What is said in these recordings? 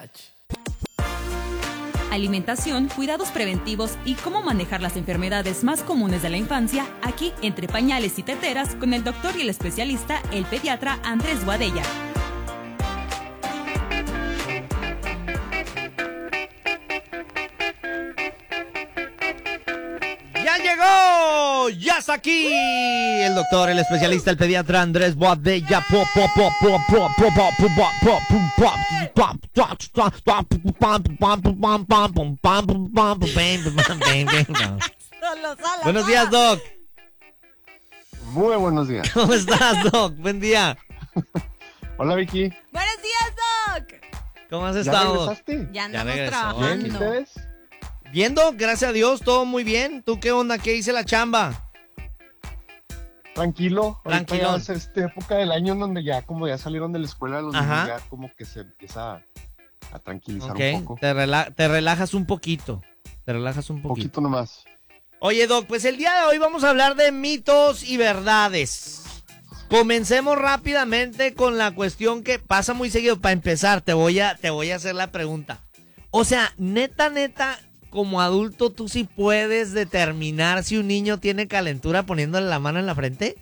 Alimentación, cuidados preventivos y cómo manejar las enfermedades más comunes de la infancia, aquí entre pañales y teteras con el doctor y el especialista, el pediatra Andrés Boadella. ¡Ya llegó! ¡Ya está aquí! El doctor, el especialista, el pediatra Andrés Boadella. Buenos días, Doc. Muy buenos días. ¿Cómo estás, Doc? Buen día. Hola, Vicky. ¡Buenos días, Doc! ¿Cómo has ¿Ya estado? regresaste? Ya andamos regresó. trabajando. ¿Bien, ustedes? Viendo, gracias a Dios, todo muy bien. ¿Tú qué onda? ¿Qué hice la chamba? Tranquilo. Tranquilo. Ya va a ser esta época del año en donde ya como ya salieron de la escuela, los Ajá. niños ya como que se empieza a tranquilizar Ok, un poco. te relajas un poquito. Un poquito nomás. Oye, Doc, pues el día de hoy vamos a hablar de mitos y verdades. Comencemos rápidamente con la cuestión que pasa muy seguido. Para empezar, te voy a hacer la pregunta. O sea, neta, como adulto, ¿tú sí puedes determinar si un niño tiene calentura poniéndole la mano en la frente?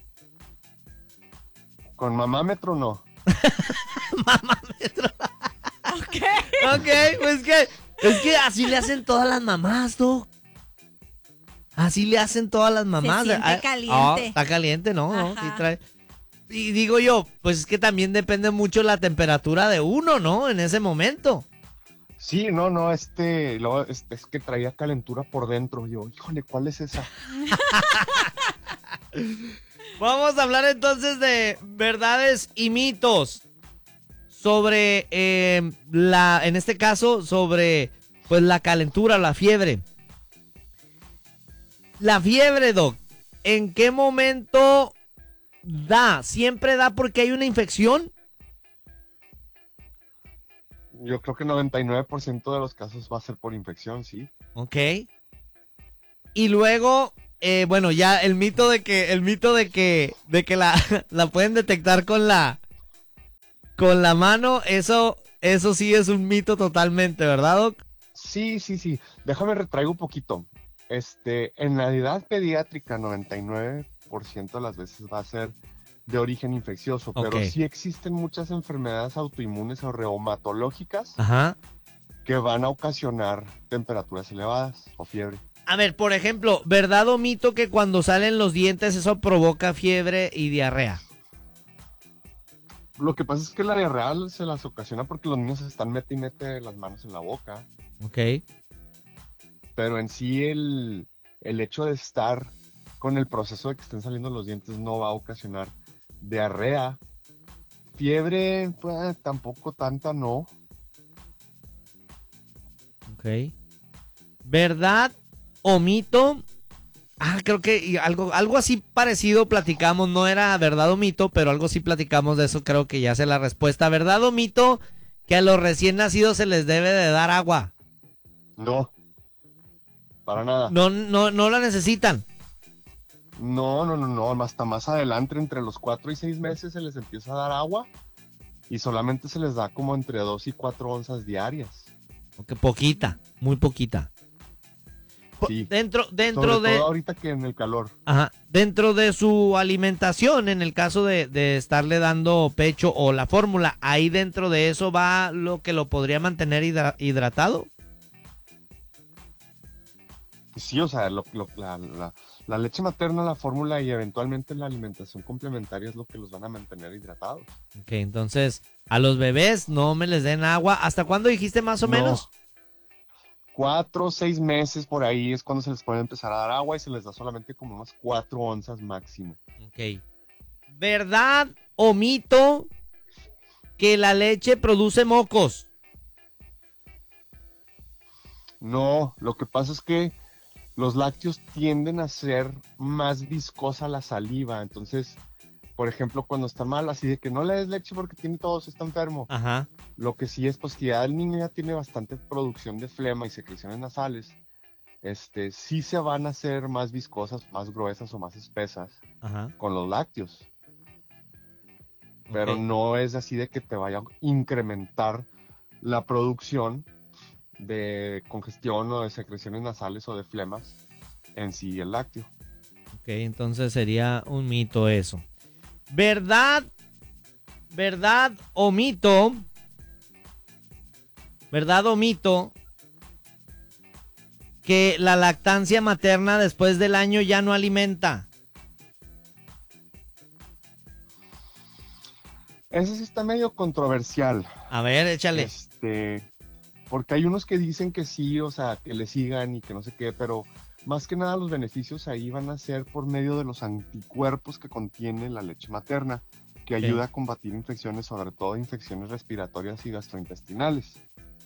Con mamámetro no. Mamámetro. Ok, pues es que así le hacen todas las mamás, Doc. Así le hacen todas las mamás. Se siente caliente. Está caliente, ¿no? Ajá. ¿no? Sí trae. Y digo yo, pues es que también depende mucho la temperatura de uno, ¿no? En ese momento. Sí, no, luego es que traía calentura por dentro. Yo, híjole, ¿cuál es esa? Vamos a hablar entonces de verdades y mitos sobre en este caso, sobre pues la calentura, la fiebre. La fiebre, Doc, ¿en qué momento da? ¿Siempre da porque hay una infección? Yo creo que 99% de los casos va a ser por infección, sí. Ok. Y luego, bueno, ya el mito de que la pueden detectar con la mano, eso sí es un mito totalmente, ¿verdad, Doc? Sí. Déjame retraigo un poquito. En la edad pediátrica, 99% de las veces va a ser de origen infeccioso, Ok. pero sí existen muchas enfermedades autoinmunes o reumatológicas Ajá. que van a ocasionar temperaturas elevadas o fiebre. A ver, por ejemplo, ¿verdad o mito que cuando salen los dientes eso provoca fiebre y diarrea? Lo que pasa es que la diarrea se las ocasiona porque los niños están mete y mete las manos en la boca, Ok. pero en sí el hecho de estar con el proceso de que estén saliendo los dientes no va a ocasionar diarrea. Fiebre, pues tampoco tanta, no. Ok. ¿Verdad o mito? Creo que algo así parecido platicamos, no era verdad o mito, pero algo sí platicamos de eso, creo que ya sé la respuesta. ¿Verdad o mito que a los recién nacidos se les debe de dar agua? No, para nada. No la necesitan. No, hasta más adelante, entre los 4 y 6 meses se les empieza a dar agua y solamente se les da como entre 2 y 4 onzas diarias. Ok, poquita, muy poquita. Sí, Dentro sobre de... todo ahorita que en el calor. Ajá. Dentro de su alimentación, en el caso de estarle dando pecho o la fórmula, ahí dentro de eso va lo que lo podría mantener hidratado. Sí, o sea, la leche materna, la fórmula y eventualmente la alimentación complementaria es lo que los van a mantener hidratados. Ok, entonces a los bebés no me les den agua. ¿Hasta cuándo dijiste más o menos? 4 o 6 meses por ahí es cuando se les puede empezar a dar agua y se les da solamente como unas 4 onzas máximo. Ok. ¿Verdad o mito que la leche produce mocos? No, lo que pasa es que los lácteos tienden a ser más viscosa la saliva, entonces, por ejemplo, cuando está mal, así de que no le des leche porque tiene tos, está enfermo. Ajá. Lo que sí es, pues, que ya el niño ya tiene bastante producción de flema y secreciones nasales, sí se van a hacer más viscosas, más gruesas o más espesas Ajá. con los lácteos. Pero Ok. no es así de que te vaya a incrementar la producción de congestión o de secreciones nasales o de flemas en sí el lácteo. Ok, entonces sería un mito eso. ¿Verdad o mito? ¿Verdad o mito que la lactancia materna después del año ya no alimenta? Ese sí está medio controversial. A ver, échale. Porque hay unos que dicen que sí, o sea, que le sigan y que no sé qué, pero más que nada los beneficios ahí van a ser por medio de los anticuerpos que contiene la leche materna, que ayuda a combatir infecciones, sobre todo infecciones respiratorias y gastrointestinales.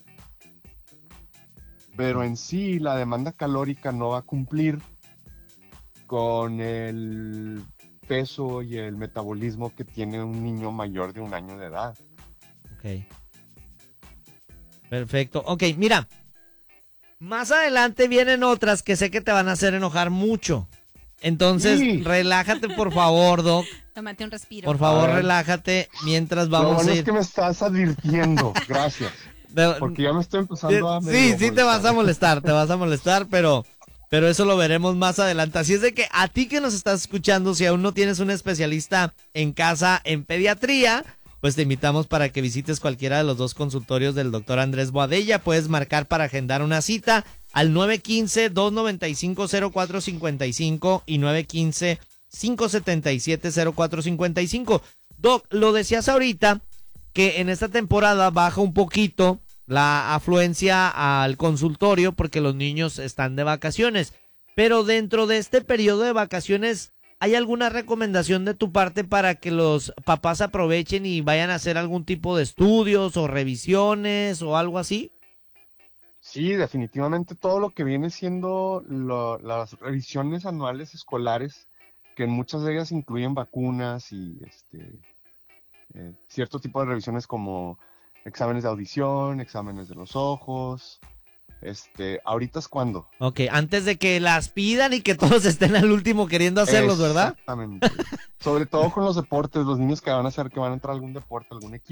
Pero en sí la demanda calórica no va a cumplir con el peso y el metabolismo que tiene un niño mayor de 1 año de edad. Ok. Perfecto. Ok, mira. Más adelante vienen otras que sé que te van a hacer enojar mucho. Entonces, sí, relájate, por favor, Doc. Tómate un respiro. Por favor, relájate mientras vamos Lo bueno a ir. es que me estás advirtiendo. Gracias. Porque ya me estoy empezando a... Sí, te vas a molestar, pero eso lo veremos más adelante. Así es de que a ti que nos estás escuchando, si aún no tienes un especialista en casa en pediatría, pues te invitamos para que visites cualquiera de los 2 consultorios del doctor Andrés Boadella. Puedes marcar para agendar una cita al 915-295-0455 y 915-577-0455. Doc, lo decías ahorita que en esta temporada baja un poquito la afluencia al consultorio porque los niños están de vacaciones. Pero dentro de este periodo de vacaciones, ¿hay alguna recomendación de tu parte para que los papás aprovechen y vayan a hacer algún tipo de estudios o revisiones o algo así? Sí, definitivamente todo lo que viene siendo las revisiones anuales escolares, que en muchas de ellas incluyen vacunas y cierto tipo de revisiones como exámenes de audición, exámenes de los ojos. ¿Ahorita es cuándo? Ok, antes de que las pidan y que todos estén al último queriendo hacerlos, ¿verdad? Exactamente. Sobre todo con los deportes, los niños que van a entrar a algún deporte, algún equipo.